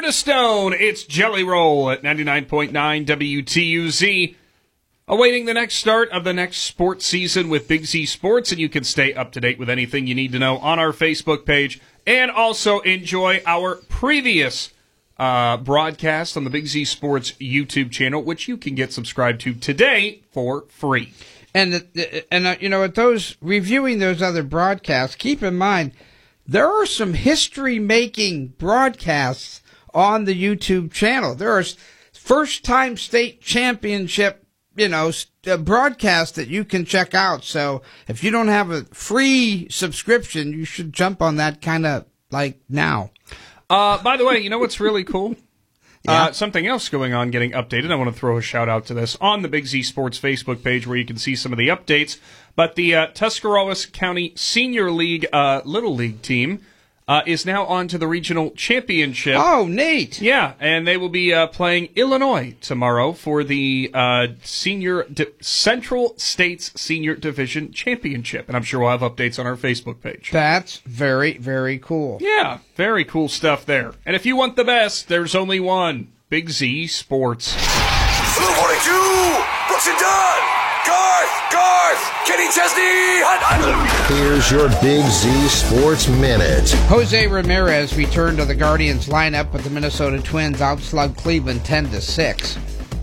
to stone, it's Jelly Roll at 99.9 WTUZ. Awaiting the next start of the next sports season with Big Z Sports, and you can stay up to date with anything you need to know on our Facebook page, and also enjoy our previous broadcast on the Big Z Sports YouTube channel, which you can get subscribed to today for free. And you know, at those reviewing those other broadcasts, keep in mind there are some history-making broadcasts on the YouTube channel. There are first-time state championship, broadcasts that you can check out. So if you don't have a free subscription, you should jump on that kind of like now. By the way, you know what's really cool? Yeah. Something else going on, getting updated. I want to throw a shout-out to this on the Big Z Sports Facebook page where you can see some of the updates. But the Tuscarawas County Senior League Little League team is now on to the regional championship. Oh, neat. Yeah, and they will be playing Illinois tomorrow for the Central States Senior Division Championship. And I'm sure we'll have updates on our Facebook page. That's very, very cool. Yeah, very cool stuff there. And if you want the best, there's only one. Big Z Sports. Blue 42, Brooks and Dunn, Garth, Kenny Chesney, Hunt. Here's your Big Z Sports Minute. Jose Ramirez returned to the Guardians lineup with the Minnesota Twins outslugged Cleveland 10-6.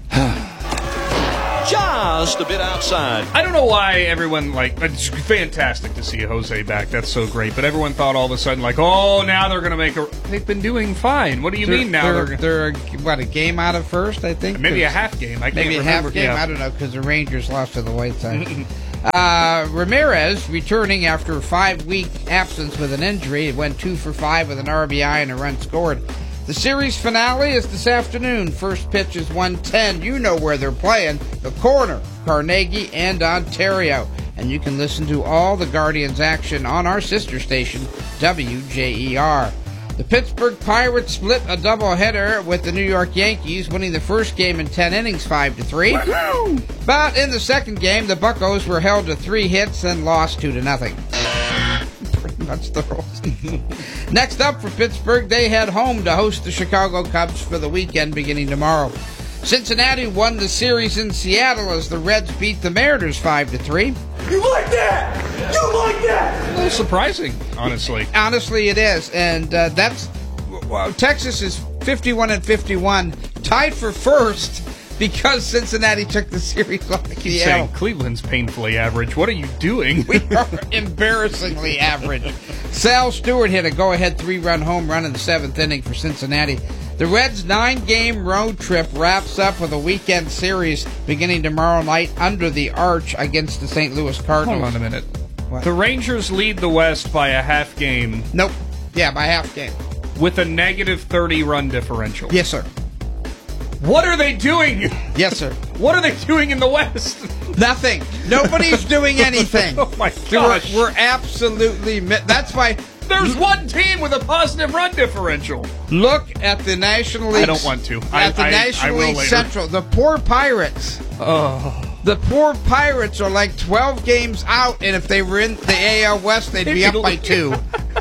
Just a bit outside. I don't know why everyone, it's fantastic to see Jose back. That's so great. But everyone thought all of a sudden, now they're going to make they've been doing fine. What do you mean now? They're a game out of first, I think? Maybe a half game. I can't maybe remember. A half game? Yeah. I don't know, because the Rangers lost to the White Sox. Ramirez returning after a 5-week absence with an injury. It went 2 for 5 with an RBI and a run scored. The series finale is this afternoon. First pitch is 1:10. You know where they're playing. The Corner, Carnegie, and Ontario. And you can listen to all the Guardians action on our sister station, WJER. The Pittsburgh Pirates split a doubleheader with the New York Yankees, winning the first game in 10 innings 5-3. But in the second game, the Buccos were held to 3 hits and lost 2-0. Pretty much the rules. Next up for Pittsburgh, they head home to host the Chicago Cubs for the weekend beginning tomorrow. Cincinnati won the series in Seattle as the Reds beat the Mariners 5-3. You like that? You like that? A little surprising, honestly. Honestly, it is, and Texas is 51-51, tied for first because Cincinnati took the series off the Keep saying Cleveland's painfully average. What are you doing? We are embarrassingly average. Sal Stewart hit a go-ahead 3-run home run in the 7th inning for Cincinnati. The Reds' 9-game road trip wraps up with a weekend series beginning tomorrow night under the arch against the St. Louis Cardinals. Hold on a minute. What? The Rangers lead the West by a half game. Nope. Yeah, by half game. With a negative 30-run differential. Yes, sir. What are they doing? Yes, sir. What are they doing in the West? Nothing. Nobody's doing anything. Oh, my gosh. We're absolutely... That's why... There's one team with a positive run differential. Look at the National League. I don't want to. At the National League Central. The poor Pirates. Oh. The poor Pirates are like 12 games out, and if they were in the AL West, they'd be up by 2.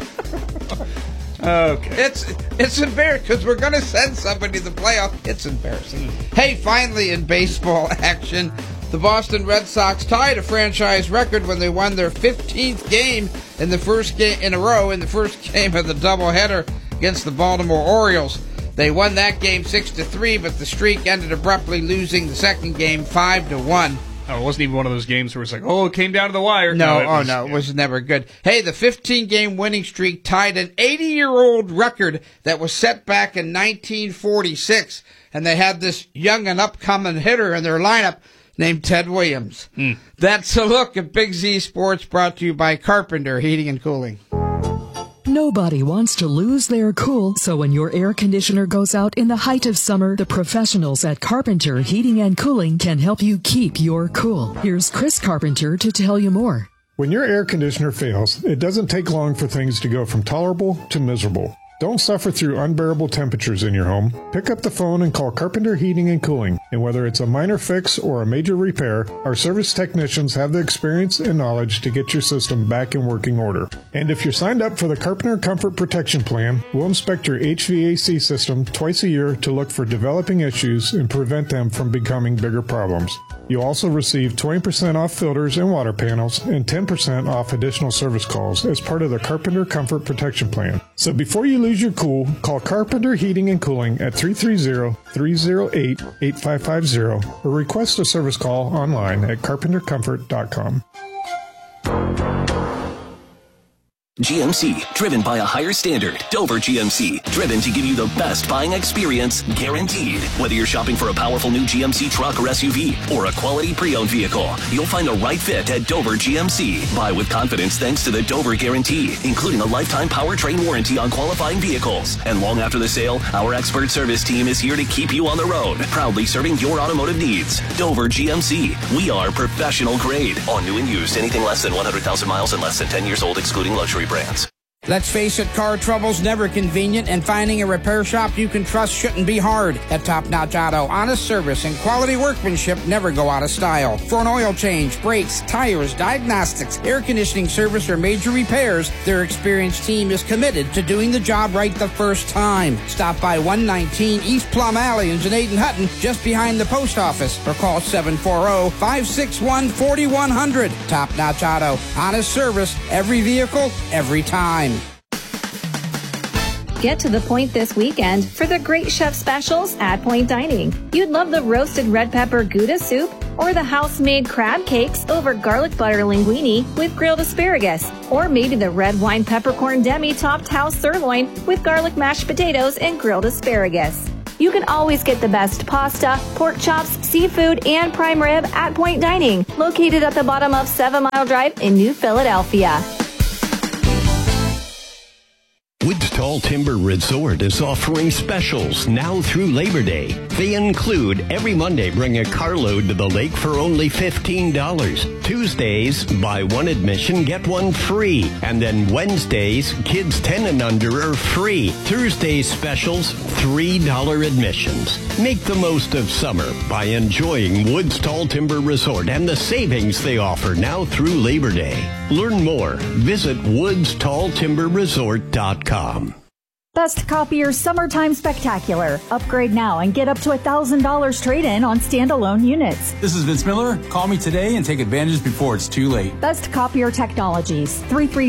Okay. It's embarrassing because we're going to send somebody to the playoff. It's embarrassing. Hey, finally in baseball action, the Boston Red Sox tied a franchise record when they won their 15th game in the first game in a row in the first game of the doubleheader against the Baltimore Orioles. They won that game 6-3, but the streak ended abruptly, losing the second game 5-1. Oh, it wasn't even one of those games where it's like, it came down to the wire. It was never good. Hey, the 15-game winning streak tied an 80-year-old record that was set back in 1946, and they had this young and upcoming hitter in their lineup named Ted Williams. That's a look at Big Z Sports, brought to you by Carpenter Heating and Cooling. Nobody wants to lose their cool, so when your air conditioner goes out in the height of summer, the professionals at Carpenter Heating and Cooling can help you keep your cool. Here's Chris Carpenter to tell you more. When your air conditioner fails, it doesn't take long for things to go from tolerable to miserable. Don't suffer through unbearable temperatures in your home. Pick up the phone and call Carpenter Heating and Cooling. And whether it's a minor fix or a major repair, our service technicians have the experience and knowledge to get your system back in working order. And if you're signed up for the Carpenter Comfort Protection Plan, we'll inspect your HVAC system twice a year to look for developing issues and prevent them from becoming bigger problems. You'll also receive 20% off filters and water panels and 10% off additional service calls as part of the Carpenter Comfort Protection Plan. So before you lose your cool, call Carpenter Heating and Cooling at 330-308-8550 or request a service call online at carpentercomfort.com. GMC, driven by a higher standard. Dover GMC, driven to give you the best buying experience, guaranteed. Whether you're shopping for a powerful new GMC truck or SUV, or a quality pre-owned vehicle, you'll find the right fit at Dover GMC. Buy with confidence thanks to the Dover Guarantee, including a lifetime powertrain warranty on qualifying vehicles. And long after the sale, our expert service team is here to keep you on the road, proudly serving your automotive needs. Dover GMC, we are professional grade. On new and used, anything less than 100,000 miles and less than 10 years old, excluding luxury brands. Let's face it, car trouble's never convenient, and finding a repair shop you can trust shouldn't be hard. At Top Notch Auto, honest service and quality workmanship never go out of style. For an oil change, brakes, tires, diagnostics, air conditioning service, or major repairs, their experienced team is committed to doing the job right the first time. Stop by 119 East Plum Alley in Janaden Hutton, just behind the post office, or call 740-561-4100. Top Notch Auto, honest service, every vehicle, every time. Get to the Point this weekend for the great chef specials at Point Dining. You'd love the roasted red pepper Gouda soup or the house-made crab cakes over garlic butter linguine with grilled asparagus, or maybe the red wine peppercorn demi-topped house sirloin with garlic mashed potatoes and grilled asparagus. You can always get the best pasta, pork chops, seafood, and prime rib at Point Dining, located at the bottom of 7 Mile Drive in New Philadelphia. Woods Tall Timber Resort is offering specials now through Labor Day. They include every Monday bring a carload to the lake for only $15. Tuesdays, buy one admission, get one free. And then Wednesdays, kids 10 and under are free. Thursday specials, $3 admissions. Make the most of summer by enjoying Woods Tall Timber Resort and the savings they offer now through Labor Day. Learn more. Visit woodstalltimberresort.com. Best Copier Summertime Spectacular. Upgrade now and get up to $1,000 trade-in on standalone units. This is Vince Miller. Call me today and take advantage before it's too late. Best Copier Technologies.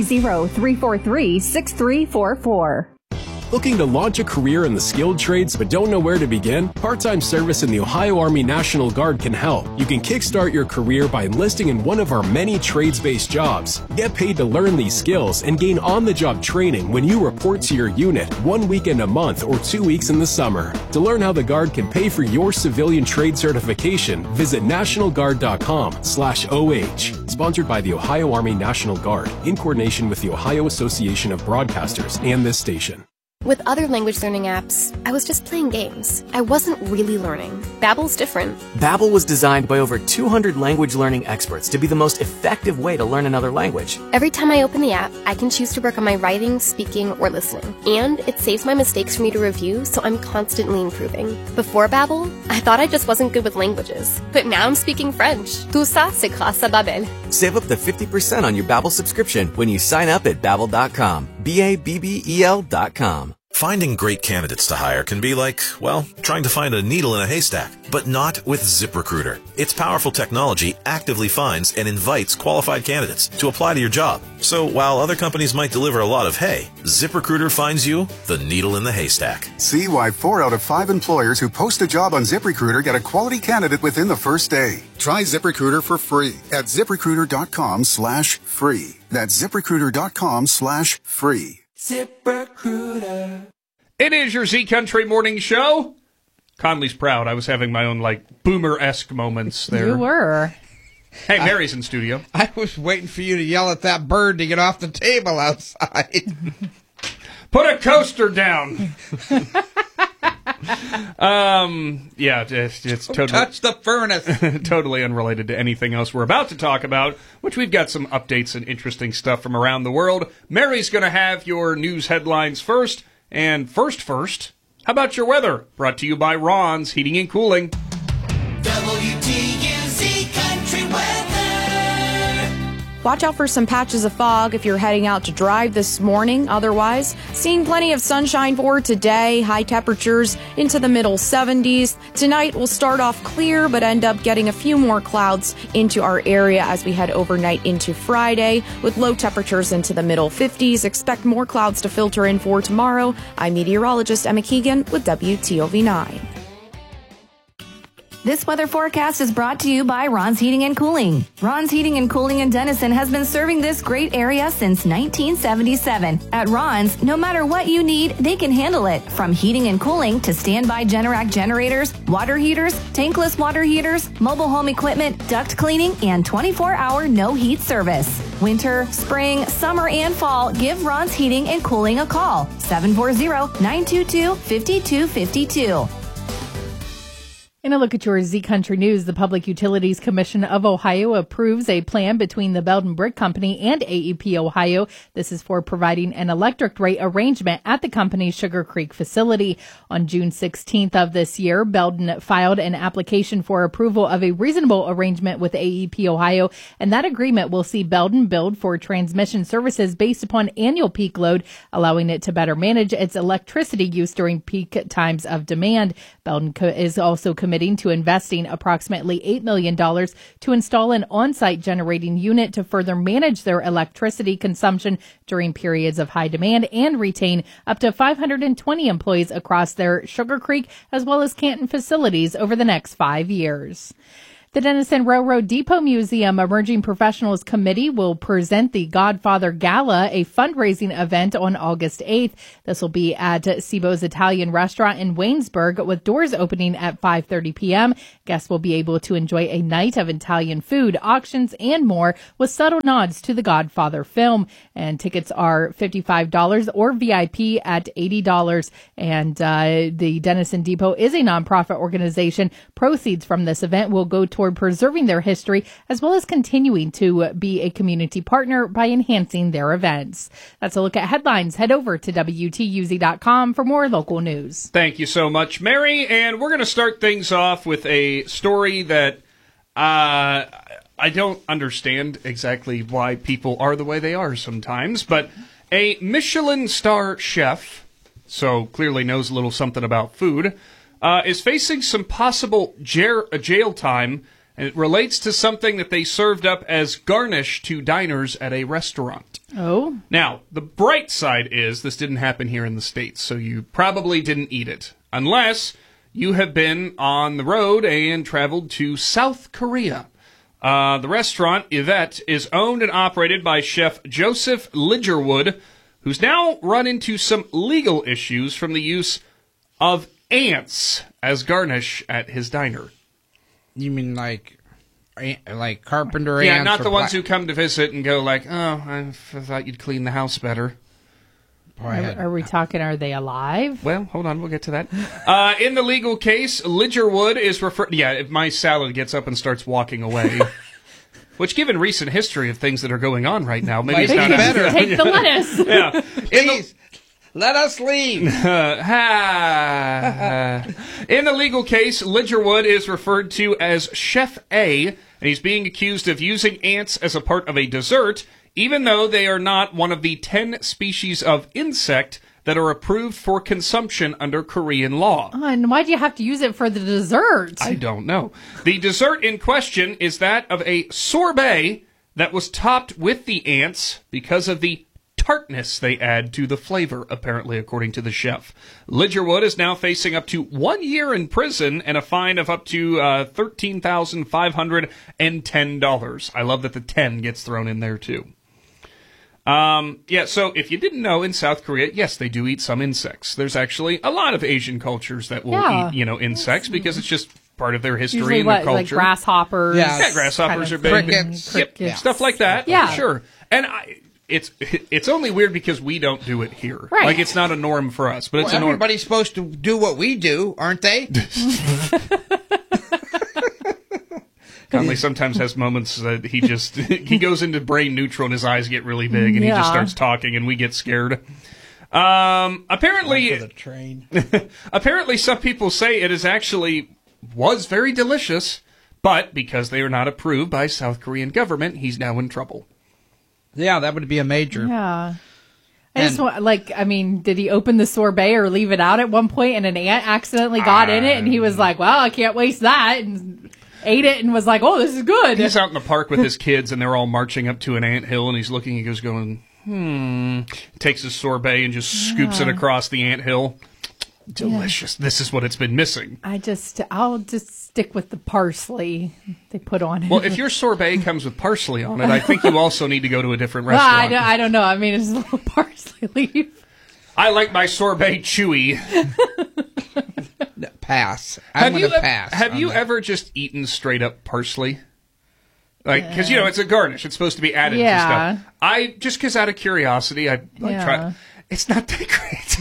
330-343-6344. Looking to launch a career in the skilled trades but don't know where to begin? Part-time service in the Ohio Army National Guard can help. You can kickstart your career by enlisting in one of our many trades-based jobs. Get paid to learn these skills and gain on-the-job training when you report to your unit 1 weekend a month or 2 weeks in the summer. To learn how the Guard can pay for your civilian trade certification, visit nationalguard.com/OH. Sponsored by the Ohio Army National Guard in coordination with the Ohio Association of Broadcasters and this station. With other language learning apps, I was just playing games. I wasn't really learning. Babbel's different. Babbel was designed by over 200 language learning experts to be the most effective way to learn another language. Every time I open the app, I can choose to work on my writing, speaking, or listening. And it saves my mistakes for me to review, so I'm constantly improving. Before Babbel, I thought I just wasn't good with languages. But now I'm speaking French. Tout ça, c'est grâce à Babbel. Save up to 50% on your Babbel subscription when you sign up at Babbel.com. BABBEL.com. Finding great candidates to hire can be like, well, trying to find a needle in a haystack, but not with ZipRecruiter. Its powerful technology actively finds and invites qualified candidates to apply to your job. So while other companies might deliver a lot of hay, ZipRecruiter finds you the needle in the haystack. See why 4 out of 5 employers who post a job on ZipRecruiter get a quality candidate within the first day. Try ZipRecruiter for free at ZipRecruiter.com/free. That's ZipRecruiter.com/free. ZipRecruiter. It is your Z Country Morning Show. Conley's proud. I was having my own, boomer-esque moments there. You were. Hey, Mary's in studio. I was waiting for you to yell at that bird to get off the table outside. Put a coaster down. Yeah, it's totally... Touch the furnace. Totally unrelated to anything else we're about to talk about, which we've got some updates and interesting stuff from around the world. Mary's going to have your news headlines first, And first, how about your weather? Brought to you by Ron's Heating and Cooling. WTUZ Country Weather. Watch out for some patches of fog if you're heading out to drive this morning. Otherwise, seeing plenty of sunshine for today. High temperatures into the middle 70s. Tonight will start off clear, but end up getting a few more clouds into our area as we head overnight into Friday. With low temperatures into the middle 50s. Expect more clouds to filter in for tomorrow. I'm meteorologist Emma Keegan with WTOV9. This weather forecast is brought to you by Ron's Heating and Cooling. Ron's Heating and Cooling in Denison has been serving this great area since 1977. At Ron's, no matter what you need, they can handle it. From heating and cooling to standby Generac generators, water heaters, tankless water heaters, mobile home equipment, duct cleaning, and 24-hour no-heat service. Winter, spring, summer, and fall, give Ron's Heating and Cooling a call. 740-922-5252. In a look at your Z Country News, the Public Utilities Commission of Ohio approves a plan between the Belden Brick Company and AEP Ohio. This is for providing an electric rate arrangement at the company's Sugar Creek facility. On June 16th of this year, Belden filed an application for approval of a reasonable arrangement with AEP Ohio, and that agreement will see Belden billed for transmission services based upon annual peak load, allowing it to better manage its electricity use during peak times of demand. Belden is also committing to investing approximately $8 million to install an on-site generating unit to further manage their electricity consumption during periods of high demand and retain up to 520 employees across their Sugar Creek as well as Canton facilities over the next 5 years. The Denison Railroad Depot Museum Emerging Professionals Committee will present the Godfather Gala, a fundraising event on August 8th. This will be at Cibo's Italian Restaurant in Waynesburg with doors opening at 5:30 p.m. Guests will be able to enjoy a night of Italian food, auctions, and more with subtle nods to the Godfather film. And tickets are $55 or VIP at $80. And the Denison Depot is a nonprofit organization. Proceeds from this event will go toward preserving their history as well as continuing to be a community partner by enhancing their events. That's a look at headlines. Head over to WTUZ.com for more local news. Thank you so much, Mary. And we're going to start things off with a story that I don't understand exactly why people are the way they are sometimes, but a Michelin star chef, so clearly knows a little something about food, is facing some possible jail time, and it relates to something that they served up as garnish to diners at a restaurant. Oh. Now, the bright side is this didn't happen here in the States, so you probably didn't eat it, unless you have been on the road and traveled to South Korea. The restaurant, Yvette, is owned and operated by Chef Joseph Lidgerwood, who's now run into some legal issues from the use of ants as garnish at his diner. You mean like carpenter ants? Yeah, not the ones who come to visit and go like, oh, I thought you'd clean the house better. Are we talking, are they alive? Well, hold on, we'll get to that. In the legal case, Lidgerwood is referred... Yeah, if my salad gets up and starts walking away... Which, given recent history of things that are going on right now, maybe it's not better. Take the lettuce. Yeah. Please, let us leave. In the legal case, Lidgerwood is referred to as Chef A, and he's being accused of using ants as a part of a dessert, even though they are not one of the 10 species of insect that are approved for consumption under Korean law. And why do you have to use it for the dessert? I don't know. The dessert in question is that of a sorbet that was topped with the ants because of the tartness they add to the flavor, apparently, according to the chef. Lidgerwood is now facing up to 1 year in prison and a fine of up to $13,510. I love that the 10 gets thrown in there, too. So if you didn't know, in South Korea, yes, they do eat some insects. There's actually a lot of Asian cultures that will eat, insects because it's just part of their history and their culture. Like grasshoppers? Yeah, grasshoppers are big. Crickets. Stuff like that. Yeah. Sure. And it's only weird because we don't do it here. Right. Like, it's not a norm for us, but it's a norm. Everybody's supposed to do what we do, aren't they? Conley sometimes has moments that he goes into brain neutral and his eyes get really big and he just starts talking and we get scared. Apparently, the train. Apparently, some people say it was very delicious, but because they are not approved by South Korean government, he's now in trouble. Yeah, that would be a major. Yeah. I just want, did he open the sorbet or leave it out at one point and an ant accidentally got in it and he was like, well, I can't waste that, and ate it and was like, oh, this is good. He's out in the park with his kids and they're all marching up to an anthill and he's looking, he goes going, takes his sorbet and just scoops it across the anthill. Delicious. Yeah. This is what it's been missing. I'll just stick with the parsley they put on it. Well, if your sorbet comes with parsley on it, I think you also need to go to a different restaurant. I don't know. I mean, it's a little parsley leaf. I like my sorbet chewy. Pass. I'm going to pass. Have you ever just eaten straight up parsley? Like, because, it's a garnish. It's supposed to be added to stuff. Just because out of curiosity, I try. It's not that great.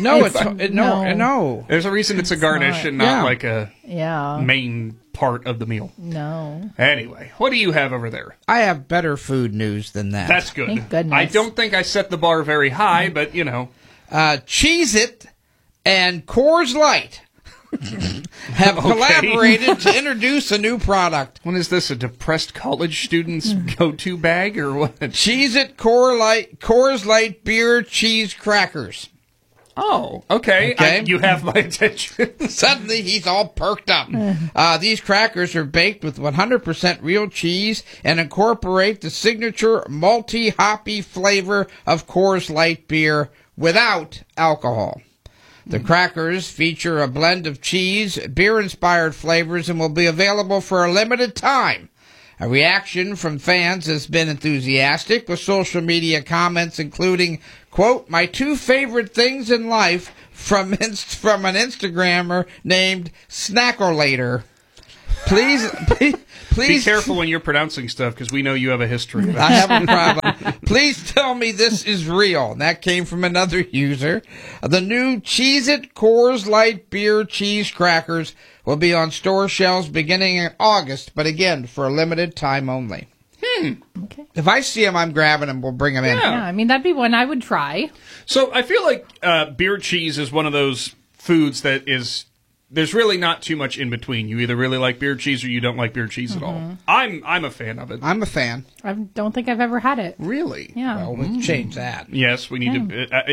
No. There's a reason it's a garnish and not like a Yeah. main part of the meal. No. Anyway, what do you have over there? I have better food news than that. That's good. Thank goodness. I don't think I set the bar very high, but, you know. Cheez-It and Coors Light have collaborated to introduce a new product. What is this, a depressed college student's go-to bag, or what? Cheez-It Coors Light Beer Cheese Crackers. Oh, okay. You have my attention. Suddenly, he's all perked up. These crackers are baked with 100% real cheese and incorporate the signature malty, hoppy flavor of Coors Light beer without alcohol. The crackers feature a blend of cheese, beer-inspired flavors, and will be available for a limited time. A reaction from fans has been enthusiastic, with social media comments including, quote, "my two favorite things in life," from an Instagrammer named Snackolator. Please be careful when you're pronouncing stuff, because we know you have a history of that. I have a problem. Please tell me this is real. And that came from another user. The new Cheez-It Coors Light Beer Cheese Crackers will be on store shelves beginning in August, but again, for a limited time only. Okay. If I see them, I'm grabbing them. We'll bring them in. Yeah, I mean, that'd be one I would try. So I feel like beer cheese is one of those foods that is... There's really not too much in between. You either really like beer cheese or you don't like beer cheese at all. I'm a fan of it. I'm a fan. I don't think I've ever had it. Really? Yeah. Well, we'll change that. Yes, we need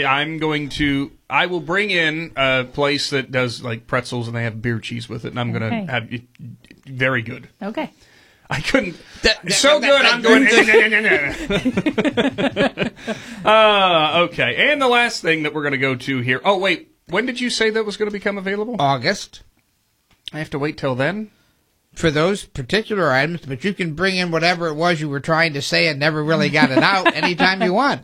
to. I will bring in a place that does like pretzels and they have beer cheese with it, and I'm going to have it very good. Okay. I couldn't. So good. I'm going. Okay. And the last thing that we're going to go to here. Oh, wait. When did you say that was going to become available? August. I have to wait till then? For those particular items, but you can bring in whatever it was you were trying to say and never really got it out anytime you want.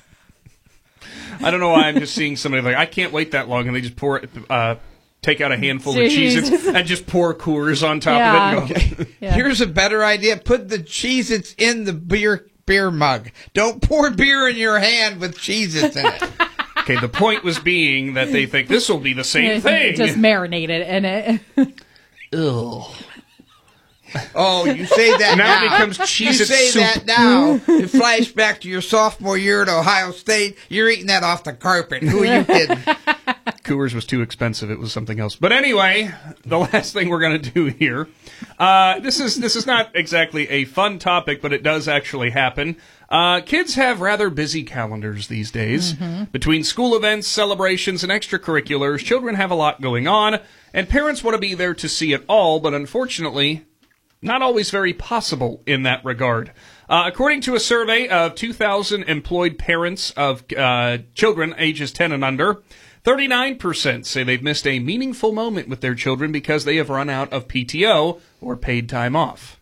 I don't know why I'm just seeing somebody like, I can't wait that long, and they just take out a handful of Cheez-Its and just pour Coors on top of it. And go, okay. Here's a better idea. Put the Cheez-Its in the beer mug. Don't pour beer in your hand with Cheez-Its in it. Okay, the point was being that they think this will be the same thing. Just marinate it in it. Ugh. Oh, you say that now. Now it becomes Cheez-It You say soup. that now. You flash back to your sophomore year at Ohio State. You're eating that off the carpet. Who are you kidding? Coors was too expensive. It was something else. But anyway, the last thing we're going to do here. This is not exactly a fun topic, but it does actually happen. Kids have rather busy calendars these days. Between school events, celebrations, and extracurriculars, children have a lot going on, and parents want to be there to see it all, but unfortunately, not always very possible in that regard. According to a survey of 2,000 employed parents of children ages 10 and under, 39% say they've missed a meaningful moment with their children because they have run out of PTO, or paid time off.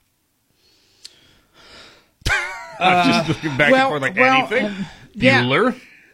Just looking back and forth like anything. Bueller.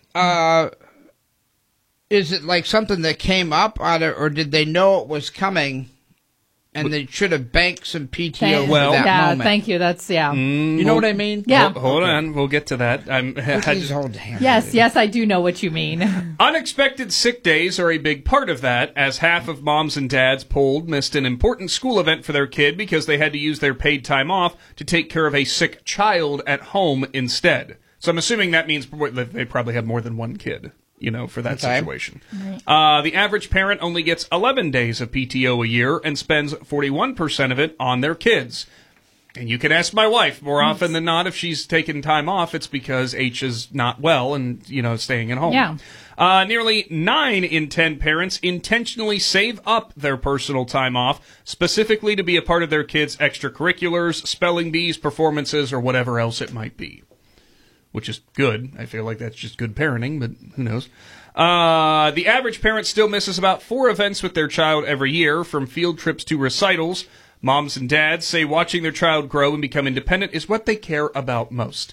Is it like something that came up, or did they know it was coming, and they should have banked some PTO for that moment? Thank you. That's, You know what I mean? Yeah. Hold on. We'll get to that. Yes, I do know what you mean. Unexpected sick days are a big part of that, as half of moms and dads polled missed an important school event for their kid because they had to use their paid time off to take care of a sick child at home instead. So I'm assuming that means that they probably have more than one kid. for that Okay. situation. The average parent only gets 11 days of PTO a year and spends 41% of it on their kids. And you can ask my wife more often than not if she's taking time off. It's because H is not well and, staying at home. Yeah. Nearly 9 in 10 parents intentionally save up their personal time off, specifically to be a part of their kids' extracurriculars, spelling bees, performances, or whatever else it might be. Which is good. I feel like that's just good parenting, but who knows. The average parent still misses about 4 events with their child every year, from field trips to recitals. Moms and dads say watching their child grow and become independent is what they care about most.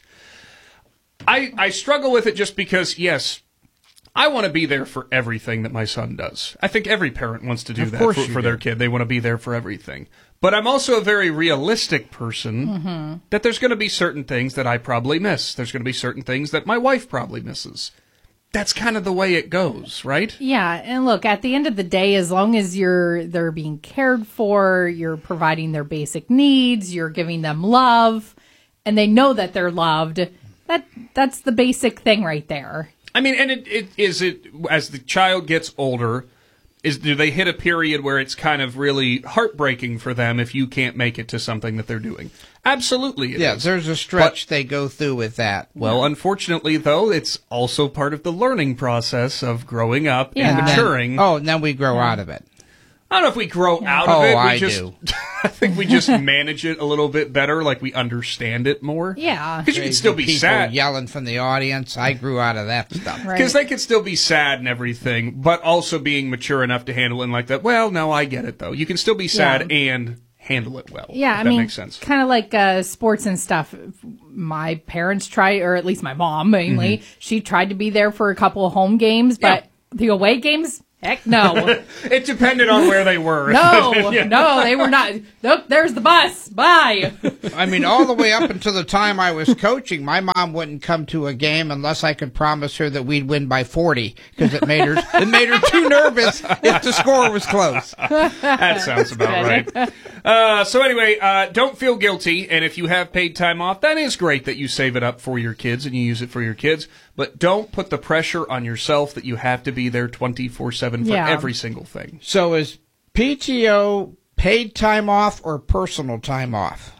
I struggle with it just because, yes, I want to be there for everything that my son does. I think every parent wants to do that for their kid. They want to be there for everything. But I'm also a very realistic person that there's going to be certain things that I probably miss. There's going to be certain things that my wife probably misses. That's kind of the way it goes, right? Yeah, and look, at the end of the day, as long as they're being cared for, you're providing their basic needs, you're giving them love, and they know that they're loved, that's the basic thing right there. I mean, and is it as the child gets older, do they hit a period where it's kind of really heartbreaking for them if you can't make it to something that they're doing? Absolutely it is. There's a stretch they go through with that. Well, unfortunately, though, it's also part of the learning process of growing up and maturing. And then we grow out of it. I don't know if we grow out of it. I do. I think we just manage it a little bit better, like we understand it more. Yeah. Because you can still be People sad. yelling from the audience. I grew out of that stuff. Because they could still be sad and everything, but also being mature enough to handle it and like that. Well, no, I get it, though. You can still be sad and handle it well. Yeah, if that makes sense. Kind of like sports and stuff. My parents tried, or at least my mom mainly, she tried to be there for a couple of home games, but the away games, heck no. It depended on where they were. No, they were not. Nope, there's the bus. Bye. I mean, all the way up until the time I was coaching, my mom wouldn't come to a game unless I could promise her that we'd win by 40, because it made her too nervous if the score was close. That sounds about right. So anyway, don't feel guilty, and if you have paid time off, that is great that you save it up for your kids and you use it for your kids, but don't put the pressure on yourself that you have to be there 24/7 for every single thing. So is PTO paid time off or personal time off?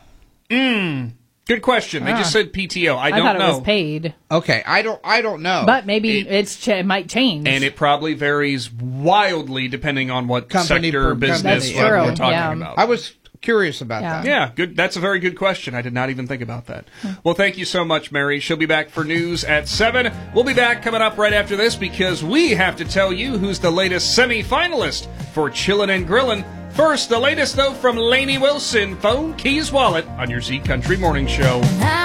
Good question. They just said PTO. I don't thought know. it was paid. Okay, I don't know. But maybe it might change. And it probably varies wildly depending on what Company sector per business company. we're talking about. I was curious about that. Yeah, good. That's a very good question. I did not even think about that. Well, thank you so much, Mary. She'll be back for news at 7. We'll be back coming up right after this because we have to tell you who's the latest semi-finalist for Chillin' and Grillin'. First, the latest, though, from Lainey Wilson, Phone Keys Wallet on your Z Country Morning Show.